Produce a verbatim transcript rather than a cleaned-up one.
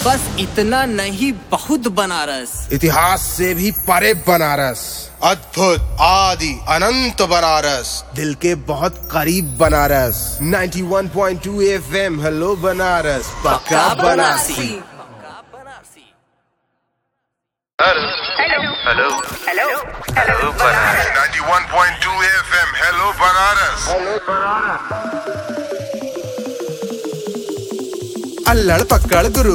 बस इतना नहीं, बहुत बनारस। इतिहास से भी परे बनारस, अद्भुत आदि अनंत बनारस, दिल के बहुत करीब बनारस। इक्यानवे पॉइंट दो एफएम, हेलो बनारस, पक्का Banarasi. Hello hello hello hello Banaras. इक्यानवे पॉइंट दो एफएम, हेलो बनारस। अल्लड़ पकड़ गुरु।